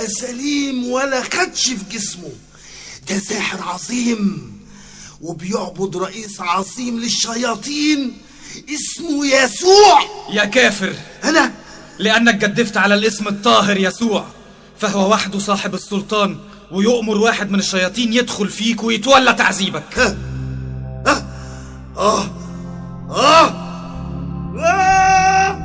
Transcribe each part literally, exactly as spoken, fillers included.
بقى سليم ولا خدش في جسمه. ده ساحر عظيم وبيعبد رئيس عظيم للشياطين اسمه يسوع. يا كافر، أنا لأنك جدفت على الاسم الطاهر يسوع، فهو وحده صاحب السلطان ويؤمر واحد من الشياطين يدخل فيك ويتولى تعذيبك. ها ها آه آه آه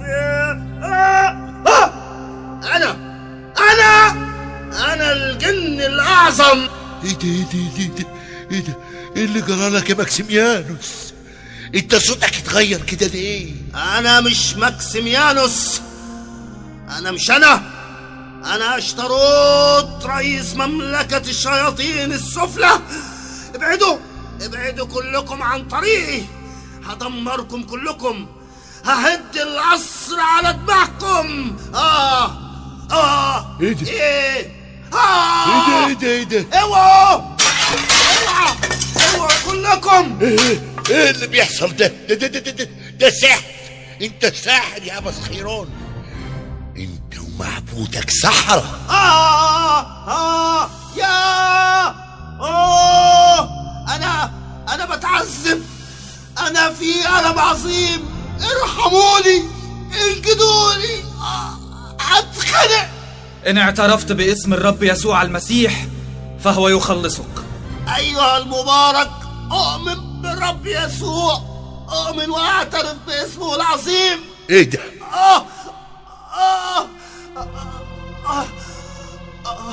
آه أنا أنا أنا الجن الأعظم. ايه ده ايه ده ايه ده ايه ده ايه اللي جرى لك يا ماكسيميانوس؟ انت صوتك اتغير كده ليه؟ أنا مش ماكسيميانوس، أنا مش أنا أنا أشتروت رئيس مملكة الشياطين السفلى. ابعدوا ابعدوا كلكم عن طريقي، هدمركم كلكم، ههد العصر على دماغكم. آه آه ايه ده؟ ايه آه ايه ده ايه ده ايه ده؟ اوعوا اوعوا اوعوا كلكم. ايه ايه اللي بيحصل ده؟ ده ده ده ده, ده, ده سحر. انت ساحر يا ابا خيرون، انت ومعبودك سحرة. آه آه يا أوه أنا أنا بتعذب، أنا في ألم عظيم، ارحموني انقذوني، هتخنق. إن اعترفت باسم الرب يسوع المسيح فهو يخلصك. أيها المبارك، أؤمن بالرب يسوع، أؤمن وأعترف باسمه العظيم. ايه ده؟ آه آه آه آه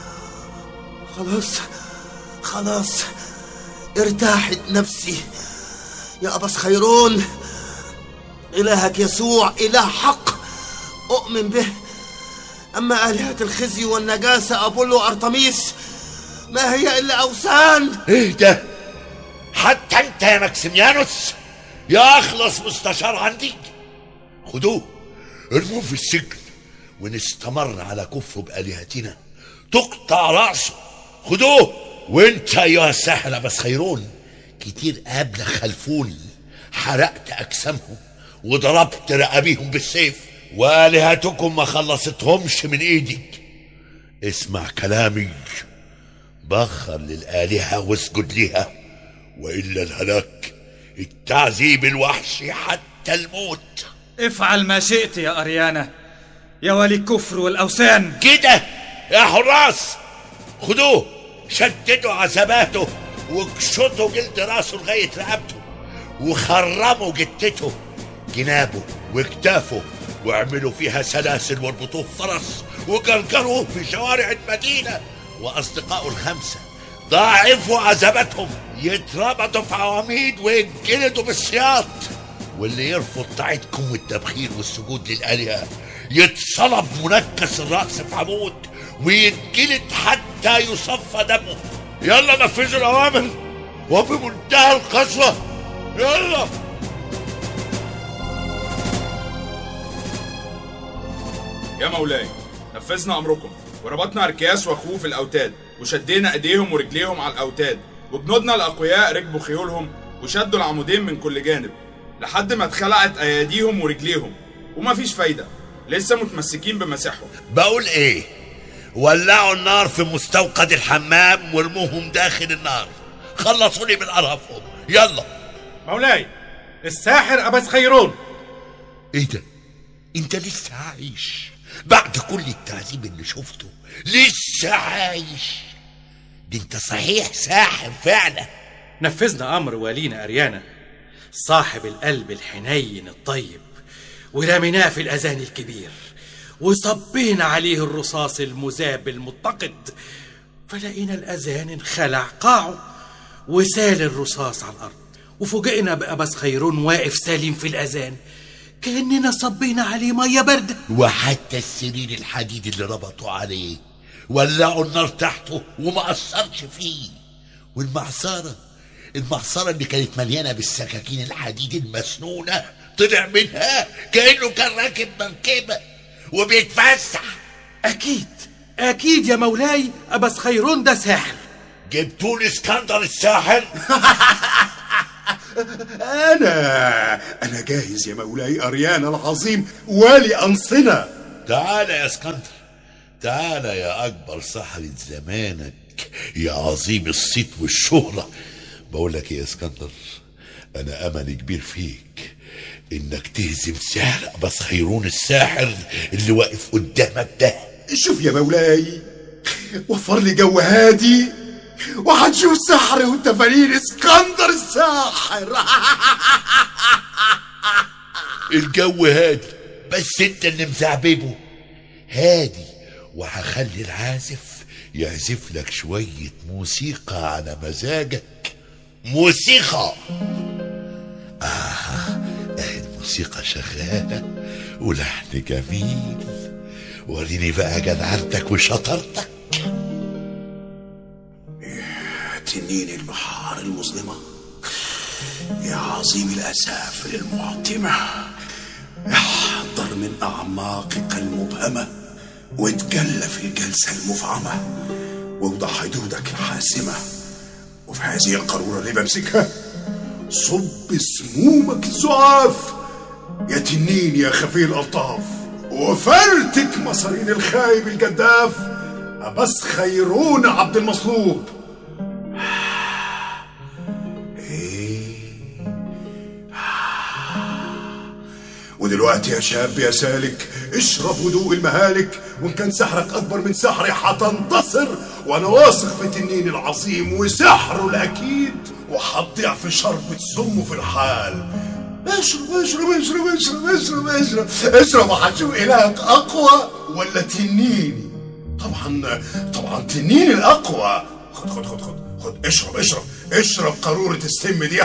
خلاص خلاص ارتاحت نفسي يا أباس خيرون. إلهك يسوع إله حق أؤمن به، أما آلهة الخزي والنجاسة أبولو أرتميس ما هي إلا أوثان. ايه ده؟ حتى انت يا ماكسيميانوس يا اخلص مستشار عندي، خدوه ارموه في السجن، ونستمر على كفره بآلهتنا تقطع رأسه. خدوه. وانت ايها الساحر اباس خيرون، كتير قبل خلفوني، حرقت اجسامهم وضربت رقابيهم بالسيف، والهتكم ما خلصتهمش من ايدي. اسمع كلامي، بخر للآلهة واسجد لها، وإلا الهلاك، التعذيب الوحشي حتى الموت. افعل ما شئت يا أريانا يا ولي الكفر والأوثان. كده يا حراس، خدوه شددوا عزباته واكشطوا جلد راسه لغاية رقبته، وخرموا جتته جنابه وكتافه، واعملوا فيها سلاسل واربطوه في فرس وجرجروه في شوارع المدينة. وأصدقائه الخمسة ضاعفوا عذاباتهم، يتربطوا في عواميد ويتجلدوا بالسياط، واللي يرفض طاعتكم والتبخير والسجود للآلهة يتصلب منكس الرأس في عمود ويتجلد حتى يصفى دمه. يلا نفذوا الأوامر وبمنتهى القسوة، يلا. يا مولاي، نفذنا أمركم وربطنا أركياس وأخوه في الأوتاد، وشدينا أيديهم ورجليهم على الأوتاد، وجنودنا الأقوياء ركبوا خيولهم وشدوا العمودين من كل جانب لحد ما اتخلعت أياديهم ورجليهم، ومفيش فايدة، لسه متمسكين بمسيحهم. بقول إيه؟ ولعوا النار في مستوقد الحمام وارموهم داخل النار، خلصوني من قرفهم، يلا. مولاي، الساحر أباس خيرون. إيه ده؟ أنت لسه عايش بعد كل التعذيب اللي شفته؟ لسه عايش؟ دي انت صحيح ساحر فعلا. نفذنا امر والينا اريانا صاحب القلب الحنين الطيب، ورميناه في الاذان الكبير، وصبينا عليه الرصاص المذاب المتقد، فلقينا الاذان انخلع قاعه وسال الرصاص على الارض، وفوجئنا بأباس خيرون واقف سالم في الاذان كأننا صبينا عليه ميه بارده. وحتى السرير الحديد اللي ربطوا عليه ولعوا النار تحته وما أثرش فيه. والمعصرة المعصرة اللي كانت مليانة بالسكاكين الحديد المسنونة طلع منها كأنه كان راكب مركبة وبيتفسح. أكيد أكيد يا مولاي أباس خيرون ده ساحر. جبتوا لي اسكندر الساحر؟ أنا أنا جاهز يا مولاي أريانا العظيم والي أنصنا. تعال يا اسكندر، تعالى يا أكبر سحرة زمانك يا عظيم الصيت والشهرة. بقولك يا اسكندر، أنا أمل كبير فيك إنك تهزم سحر أباصهيرون الساحر اللي واقف قدامك ده. شوف يا مولاي، وفر لي جو هادي وهنشوف سحر وتفانين اسكندر الساحر. الجو هادي بس انت اللي مزعببه. هادي، وهخلي العازف يعزف لك شوية موسيقى على مزاجك. موسيقى آه الموسيقى شغالة ولحن جميل. وريني بقى جدعنتك وشطارتك. يا تنين البحار المظلمة، يا عظيم الأسافل المعتمة، احضر من أعماقك المبهمة واتجلى في الجلسة المفعمة، ووضع حدودك الحاسمة. وفي هذه القارورة اللي بمسكها صب سمومك الزعاف يا تنين يا خفي الألطاف، وفرتك مصارين الخايب الجداف أباصهيرون عبد المصلوب. ودلوقتي يا شاب يا سالك، اشرب هدوء المهالك، وان كان سحرك اكبر من سحري هتنتصر، وانا واثق في تنين العظيم وسحره الاكيد، وهتضيع في شربة سمه في الحال. اشرب اشرب اشرب اشرب اشرب اشرب اشرب وهتشوف الهك اقوى ولا تنيني. طبعا طبعا تنين الاقوى. خد خد خد خد خد اشرب اشرب اشرب قارورة السم دي.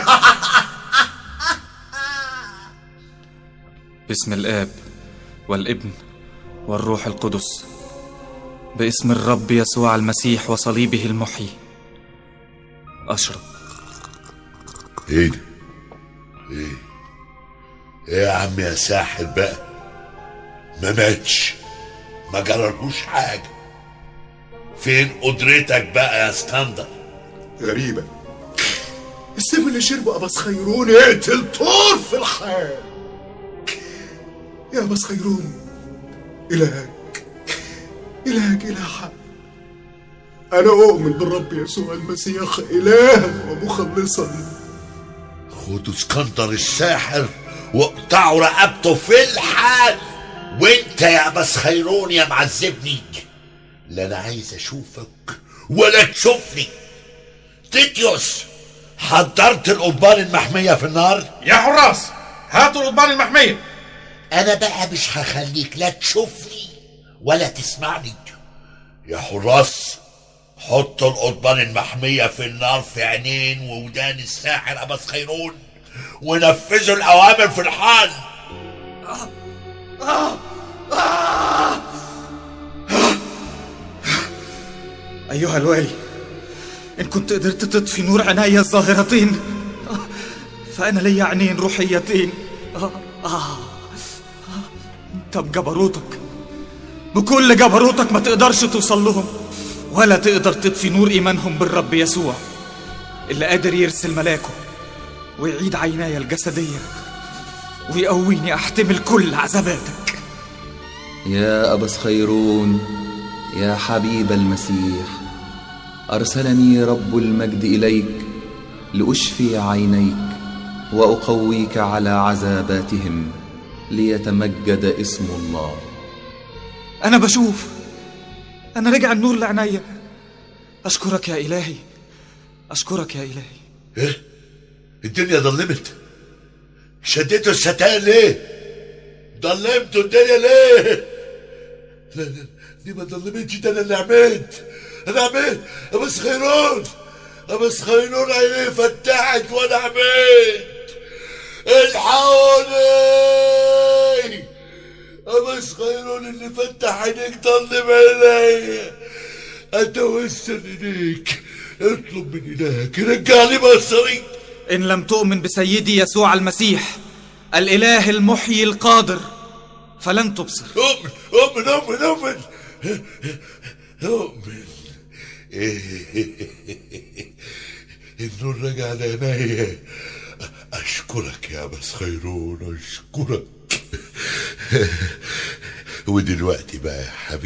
باسم الآب والابن والروح القدس، باسم الرب يسوع المسيح وصليبه المحيي أشرب. ايه ده؟ ايه ايه يا عم يا ساحر بقى؟ ما ماتش، ما جرالهوش حاجة. فين قدرتك بقى يا اسكندر؟ غريبة، السم اللي شربه أباصهيرون يقتل طور في الحال. يا أباصهيرون، إلهك إلهك إله حق. أنا أؤمن بالرب يسوع المسيح إلها ومخلصا. خدوا اسكندر الساحر واقطعوا رقبته في الحال. وانت يا أباصهيرون يا معذبني، لا أنا عايز أشوفك ولا تشوفني. تيتيوس، حضرت القضبان المحمية في النار؟ يا حراس هاتوا القضبان المحمية. أنا بقى مش هخليك لا تشوفني ولا تسمعني. يا حراس، حطوا القضبان المحمية في النار في عينين وودان الساحر أباصهيرون، ونفذوا الأوامر في الحال. آه آه آه. أيها الوالي، إن كنت قدرت تطفي نور عناي الظاهرتين فأنا لي عينين روحيتين. آه آه. طب جبروتك، بكل جبروتك ما تقدرش توصل لهم، ولا تقدر تطفي نور إيمانهم بالرب يسوع اللي قادر يرسل ملاكه ويعيد عيناي الجسدية ويقويني أحتمل كل عذاباتك. يا أباصهيرون يا حبيب المسيح، أرسلني رب المجد إليك لأشفي عينيك وأقويك على عذاباتهم ليتمجد اسم الله. أنا بشوف، أنا رجع النور لعناية. أشكرك يا إلهي، أشكرك يا إلهي. إيه؟ الدنيا ضلمت؟ شديتوا الستائر ليه؟ ضلمتوا الدنيا ليه؟ لا لا دي ما ضلمتش، ده أنا اللي عملت. أنا عملت أباصهيرون أباصهيرون عينيه فتحت وأنا عملت. الحقوني، أباصهيرون اللي فتح عينيك ضلم عينيا. أتوسل إليك، اطلب من إلهك يرجع لي بصري. إن لم تؤمن بسيدي يسوع المسيح الإله المحيي القادر فلن تبصر. أؤمن أؤمن أؤمن أؤمن أؤمن. النور رجع لعينيا. أشكرك يا أباصهيرون، أشكرك. ودلوقتي بقى يا حبيبي